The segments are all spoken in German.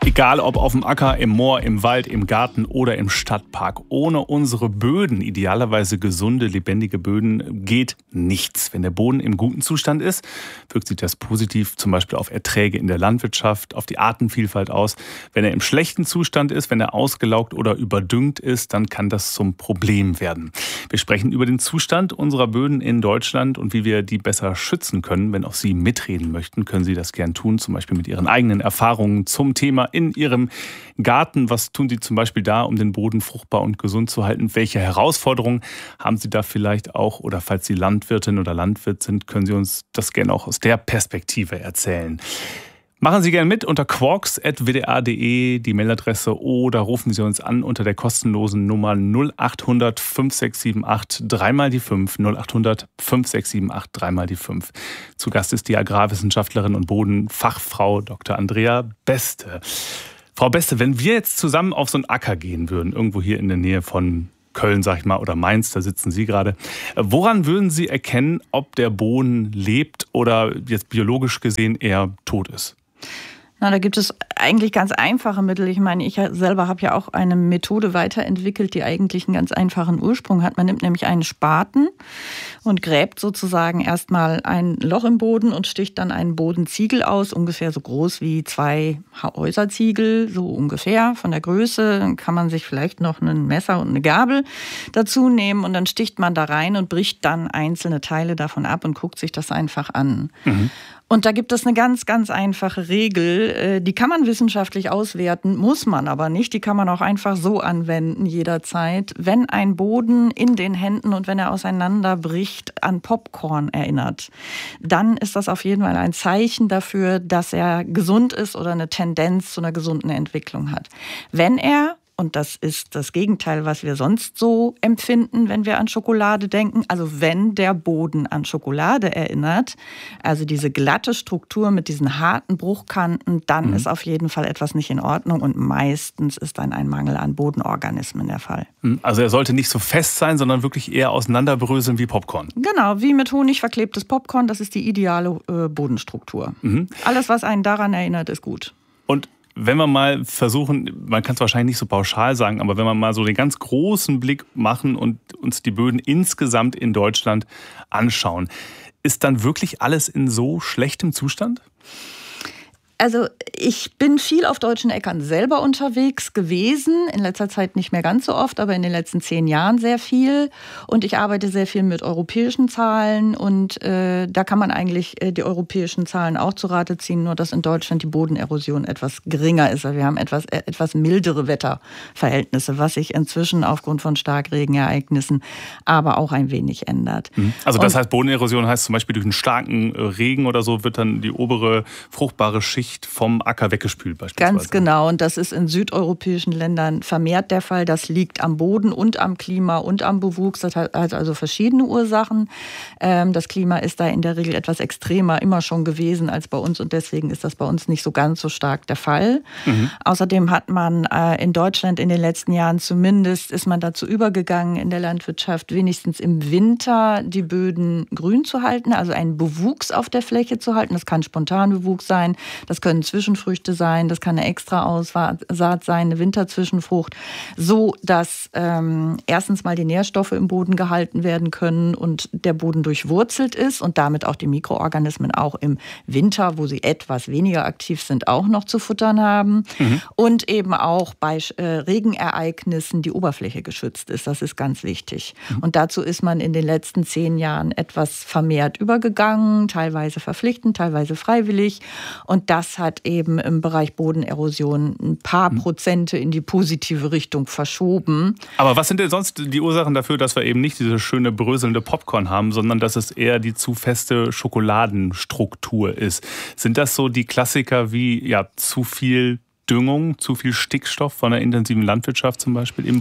Egal ob auf dem Acker, im Moor, im Wald, im Garten oder im Stadtpark. Ohne unsere Böden, idealerweise gesunde, lebendige Böden, geht nichts. Wenn der Boden im guten Zustand ist, wirkt sich das positiv zum Beispiel auf Erträge in der Landwirtschaft, auf die Artenvielfalt aus. Wenn er im schlechten Zustand ist, wenn er ausgelaugt oder überdüngt ist, dann kann das zum Problem werden. Wir sprechen über den Zustand unserer Böden in Deutschland und wie wir die besser schützen können. Wenn auch Sie mitreden möchten, können Sie das gern tun, zum Beispiel mit Ihren eigenen Erfahrungen zum Thema in Ihrem Garten. Was tun Sie zum Beispiel da, um den Boden fruchtbar und gesund zu halten? Welche Herausforderungen haben Sie da vielleicht auch? Oder falls Sie Landwirtin oder Landwirt sind, können Sie uns das gerne auch aus der Perspektive erzählen. Machen Sie gerne mit unter quarks@wdr.de, die Mailadresse, oder rufen Sie uns an unter der kostenlosen Nummer 0800 5678 3x5, 0800 5678 3x5. Zu Gast ist die Agrarwissenschaftlerin und Bodenfachfrau Dr. Andrea Beste. Frau Beste, wenn wir jetzt zusammen auf so einen Acker gehen würden, irgendwo hier in der Nähe von Köln, sag ich mal, oder Mainz, da sitzen Sie gerade. Woran würden Sie erkennen, ob der Boden lebt oder jetzt biologisch gesehen eher tot ist? Na, da gibt es eigentlich ganz einfache Mittel. Ich meine, ich selber habe ja auch eine Methode weiterentwickelt, die eigentlich einen ganz einfachen Ursprung hat. Man nimmt nämlich einen Spaten und gräbt sozusagen erstmal ein Loch im Boden und sticht dann einen Bodenziegel aus, ungefähr so groß wie 2 Häuserziegel, so ungefähr von der Größe. Dann kann man sich vielleicht noch ein Messer und eine Gabel dazu nehmen und dann sticht man da rein und bricht dann einzelne Teile davon ab und guckt sich das einfach an. Mhm. Und da gibt es eine ganz, ganz einfache Regel, die kann man wissenschaftlich auswerten, muss man aber nicht. Die kann man auch einfach so anwenden jederzeit. Wenn ein Boden in den Händen und wenn er auseinanderbricht an Popcorn erinnert, dann ist das auf jeden Fall ein Zeichen dafür, dass er gesund ist oder eine Tendenz zu einer gesunden Entwicklung hat. Wenn er, und das ist das Gegenteil, was wir sonst so empfinden, wenn wir an Schokolade denken. Also wenn der Boden an Schokolade erinnert, also diese glatte Struktur mit diesen harten Bruchkanten, dann ist auf jeden Fall etwas nicht in Ordnung und meistens ist dann ein Mangel an Bodenorganismen der Fall. Also er sollte nicht so fest sein, sondern wirklich eher auseinanderbröseln wie Popcorn. Genau, wie mit Honig verklebtes Popcorn, das ist die ideale Bodenstruktur. Alles, was einen daran erinnert, ist gut. Und wenn wir mal versuchen, man kann es wahrscheinlich nicht so pauschal sagen, aber wenn wir mal so den ganz großen Blick machen und uns die Böden insgesamt in Deutschland anschauen, ist dann wirklich alles in so schlechtem Zustand? Also ich bin viel auf deutschen Äckern selber unterwegs gewesen, in letzter Zeit nicht mehr ganz so oft, aber in den letzten 10 Jahren sehr viel. Und ich arbeite sehr viel mit europäischen Zahlen und da kann man eigentlich die europäischen Zahlen auch zu Rate ziehen, nur dass in Deutschland die Bodenerosion etwas geringer ist. Also wir haben etwas mildere Wetterverhältnisse, was sich inzwischen aufgrund von Starkregenereignissen aber auch ein wenig ändert. Also das heißt, Bodenerosion heißt zum Beispiel durch einen starken Regen oder so wird dann die obere fruchtbare Schicht vom Acker weggespült beispielsweise. Ganz genau. Und das ist in südeuropäischen Ländern vermehrt der Fall. Das liegt am Boden und am Klima und am Bewuchs. Das hat also verschiedene Ursachen. Das Klima ist da in der Regel etwas extremer immer schon gewesen als bei uns. Und deswegen ist das bei uns nicht so ganz so stark der Fall. Außerdem hat man in Deutschland in den letzten Jahren zumindest, ist man dazu übergegangen, in der Landwirtschaft wenigstens im Winter die Böden grün zu halten. Also einen Bewuchs auf der Fläche zu halten. Das kann Spontanbewuchs sein. Das können Zwischenfrüchte sein, das kann eine Extra-Aussaat sein, eine Winterzwischenfrucht, so dass erstens mal die Nährstoffe im Boden gehalten werden können und der Boden durchwurzelt ist und damit auch die Mikroorganismen auch im Winter, wo sie etwas weniger aktiv sind, auch noch zu futtern haben. Und eben auch bei Regenereignissen die Oberfläche geschützt ist. Das ist ganz wichtig. Und dazu ist man in den letzten 10 Jahren etwas vermehrt übergegangen, teilweise verpflichtend, teilweise freiwillig. Und das hat eben im Bereich Bodenerosion ein paar Prozente in die positive Richtung verschoben. Aber was sind denn sonst die Ursachen dafür, dass wir eben nicht diese schöne bröselnde Popcorn haben, sondern dass es eher die zu feste Schokoladenstruktur ist? Sind das so die Klassiker wie zu viel Düngung, zu viel Stickstoff von einer intensiven Landwirtschaft zum Beispiel im Boden?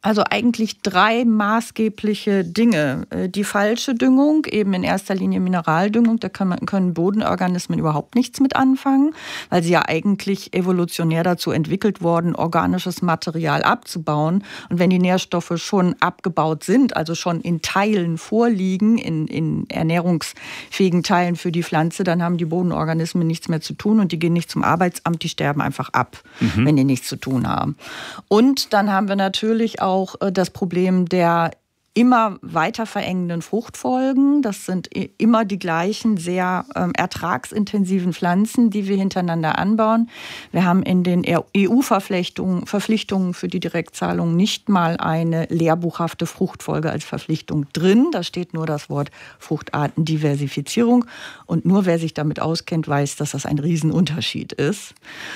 Also eigentlich 3 maßgebliche Dinge. Die falsche Düngung, eben in erster Linie Mineraldüngung, da können Bodenorganismen überhaupt nichts mit anfangen, weil sie ja eigentlich evolutionär dazu entwickelt wurden, organisches Material abzubauen. Und wenn die Nährstoffe schon abgebaut sind, also schon in Teilen vorliegen, in ernährungsfähigen Teilen für die Pflanze, dann haben die Bodenorganismen nichts mehr zu tun und die gehen nicht zum Arbeitsamt, die sterben einfach ab, wenn die nichts zu tun haben. Und dann haben wir natürlich auch das Problem der immer weiter verengenden Fruchtfolgen. Das sind immer die gleichen sehr ertragsintensiven Pflanzen, die wir hintereinander anbauen. Wir haben in den EU-Verpflichtungen für die Direktzahlung nicht mal eine lehrbuchhafte Fruchtfolge als Verpflichtung drin. Da steht nur das Wort Fruchtartendiversifizierung. Und nur wer sich damit auskennt, weiß, dass das ein Riesenunterschied ist.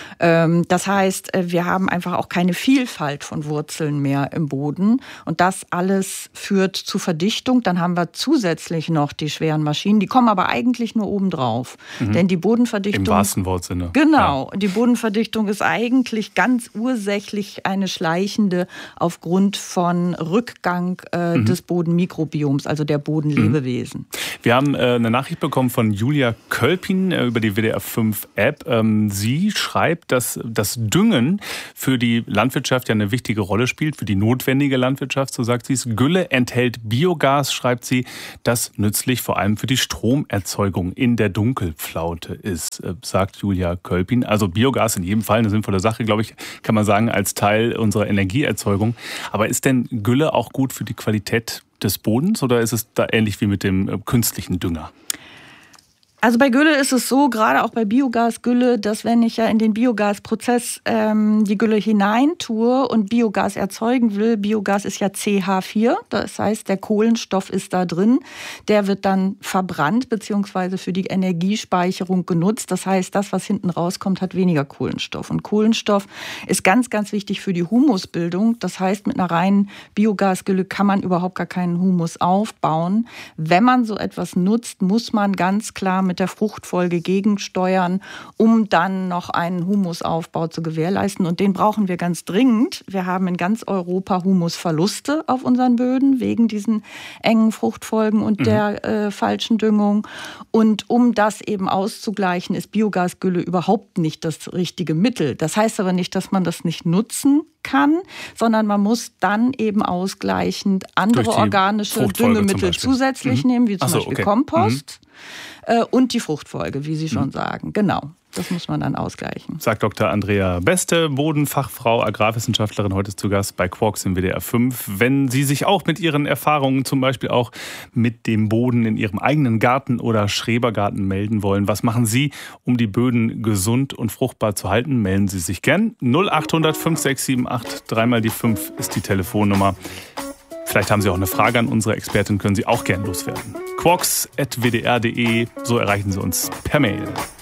Das heißt, wir haben einfach auch keine Vielfalt von Wurzeln mehr im Boden. Und das alles führt zu Verdichtung. Dann haben wir zusätzlich noch die schweren Maschinen. Die kommen aber eigentlich nur obendrauf. Denn die Bodenverdichtung... Im wahrsten Wortsinne. Genau. Ja. Die Bodenverdichtung ist eigentlich ganz ursächlich eine schleichende aufgrund von Rückgang des Bodenmikrobioms, also der Bodenlebewesen. Wir haben eine Nachricht bekommen von Julia Kölpin über die WDR 5 App. Sie schreibt, dass das Düngen für die Landwirtschaft ja eine wichtige Rolle spielt, für die notwendige Landwirtschaft, so sagt sie es. Gülle enthält Biogas, schreibt sie, das nützlich vor allem für die Stromerzeugung in der Dunkelflaute ist, sagt Julia Kölpin. Also Biogas in jedem Fall eine sinnvolle Sache, glaube ich, kann man sagen, als Teil unserer Energieerzeugung. Aber ist denn Gülle auch gut für die Qualität des Bodens oder ist es da ähnlich wie mit dem künstlichen Dünger? Also bei Gülle ist es so, gerade auch bei Biogasgülle, dass wenn ich ja in den Biogasprozess die Gülle hineintue und Biogas erzeugen will, Biogas ist ja CH4, das heißt, der Kohlenstoff ist da drin, der wird dann verbrannt bzw. für die Energiespeicherung genutzt. Das heißt, das, was hinten rauskommt, hat weniger Kohlenstoff. Und Kohlenstoff ist ganz, ganz wichtig für die Humusbildung. Das heißt, mit einer reinen Biogasgülle kann man überhaupt gar keinen Humus aufbauen. Wenn man so etwas nutzt, muss man ganz klar mit der Fruchtfolge gegensteuern, um dann noch einen Humusaufbau zu gewährleisten. Und den brauchen wir ganz dringend. Wir haben in ganz Europa Humusverluste auf unseren Böden wegen diesen engen Fruchtfolgen und der falschen Düngung. Und um das eben auszugleichen, ist Biogasgülle überhaupt nicht das richtige Mittel. Das heißt aber nicht, dass man das nicht nutzen kann, sondern man muss dann eben ausgleichend andere organische Düngemittel zusätzlich nehmen, wie zum Beispiel Kompost und die Fruchtfolge, wie Sie schon sagen. Genau, das muss man dann ausgleichen. Sagt Dr. Andrea Beste, Bodenfachfrau, Agrarwissenschaftlerin, heute zu Gast bei Quarks im WDR 5. Wenn Sie sich auch mit Ihren Erfahrungen, zum Beispiel auch mit dem Boden in Ihrem eigenen Garten oder Schrebergarten melden wollen, was machen Sie, um die Böden gesund und fruchtbar zu halten? Melden Sie sich gern. 0800 5678 3 die 5 ist die Telefonnummer. Vielleicht haben Sie auch eine Frage an unsere Expertin, können Sie auch gern loswerden. quarks@wdr.de, so erreichen Sie uns per Mail.